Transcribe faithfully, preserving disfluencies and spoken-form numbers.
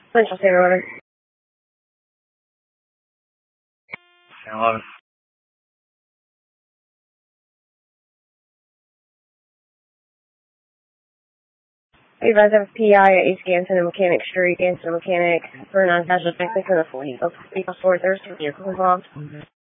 Central Standard Order. Hello. We advise of P I at East Ganson and Mechanic Street, Ganson and Mechanic, for non-casual technical in the forty. Vehicle store Thursday, vehicle involved.